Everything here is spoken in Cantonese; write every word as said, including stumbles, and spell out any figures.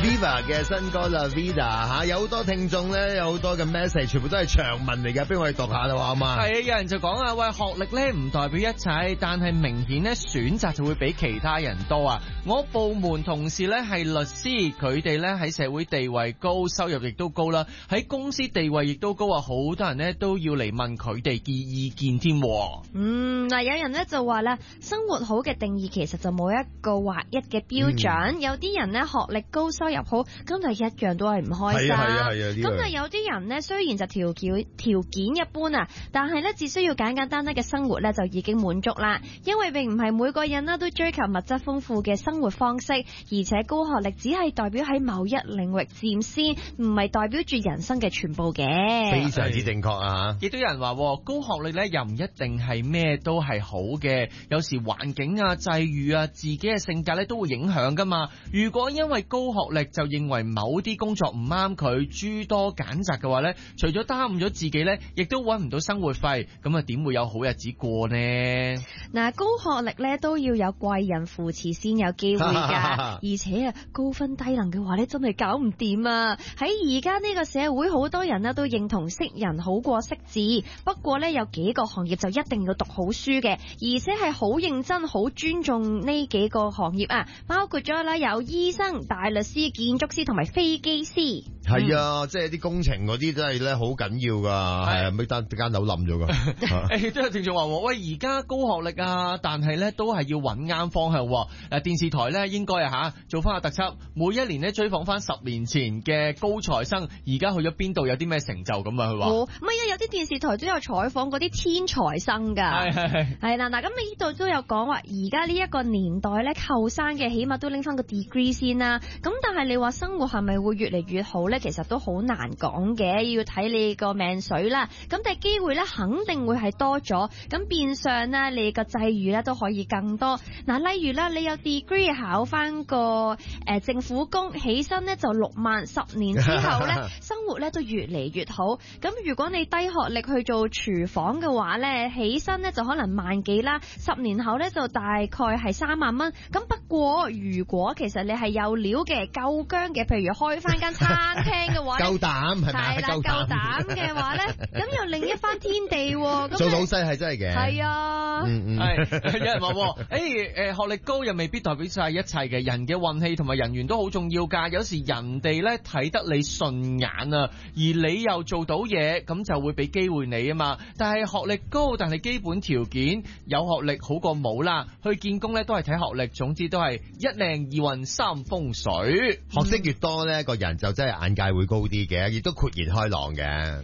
Viva 嘅新歌啦 Vida 吓，有好多聽眾咧，有好多嘅 message， 全部都係長文嚟嘅，俾我哋讀下啦，好嘛？ 係啊，有人就講啊，喂，學歷咧唔代表一切，但係明顯咧選擇就會比其他人多啊。我部門同事咧係律師，佢哋咧喺社會地位高，收入亦都高啦，喺公司地位亦都高啊，好多人咧都要嚟問佢哋嘅意見添。 嗯，嗱，有人咧就話咧，生活好嘅定義其實就冇一個劃一嘅標準，嗯、有啲人咧學歷高，收入好，咁就一樣都係唔開心。係啊係啊係啊，咁啊有啲人咧雖然就條條條件一般啊，但係咧只需要簡簡單單嘅生活咧就已經滿足啦。因為並唔係每個人啦都追求物質豐富嘅生活方式，而且高學歷只係代表喺某一領域佔先，唔係代表住人生嘅全部嘅。 非常之正確啊！ 亦都有人話高學歷咧又唔一定係咩都係好嘅，有時環境啊、際遇啊、自己嘅性格咧都會影響噶嘛。如果因為高學歷就認為某啲工作唔啱佢，諸多揀擇嘅話咧，除咗耽誤咗自己咧，亦都搵唔到生活費，咁啊點會有好日子過呢？ 嗱，高學歷咧都要有貴人扶持先有機會噶，而且啊高分低能嘅話咧真係搞唔掂啊！喺而家呢個社會，好多人咧都認同識人好過識字，不過咧有幾個行業就一定要讀好書嘅，而且係好認真、好尊重呢幾個行業啊，包括咗啦有醫生、大律師、建築師同埋飛機師。 係啊，嗯、即係啲工程嗰啲真係咧好緊要噶，係啊，咪單間樓冧咗噶。 誒，都有聽眾話，喂，而家高學歷啊，但係咧都係要揾啱方向。誒，電視台咧應該啊吓做翻個特輯，每一年咧追訪翻十年前嘅高材生，而家去咗邊度，有啲咩成就咁啊？佢話，唔係啊，有啲電視台都有採訪嗰啲天才生噶。係係係。係啦，嗱，咁你呢度都有講話，而家呢一個年代咧，後生嘅起碼都拎翻個 degree 先啦。咁但係你話生活係咪會越嚟越好咧？其實都好難講嘅，要睇你個命水啦。咁但係機會咧，肯定會係多咗。咁變相咧，你個際遇咧都可以更多。嗱，例如啦，你有 degree 考翻個誒政府工，起薪咧就六萬，十年之後咧，生活咧都越嚟越好。咁如果你低學歷去做廚房嘅話咧，起薪咧就可能萬幾啦，十年後咧就大概係三萬蚊。咁不過如果其實你係有料嘅、夠薑嘅，譬如開翻間餐廳嘅話， 夠膽係咪？ 係啦，夠膽嘅話咧，咁又另一番天地。 做老細係真係嘅。 係啊， 嗯嗯，係有人話，誒誒，學歷高又未必代表晒一切嘅，人嘅運氣同埋人緣都好重要噶。有時人哋咧睇得你順眼啊，而你又做到嘢，咁就會俾機會你啊嘛。但係學歷高，但係基本條件有學歷好過冇啦。去見工咧都係睇學歷，總之都係一靚二運三風水。 學識越多咧，個人就真係眼界會高啲嘅，亦都豁然開朗嘅。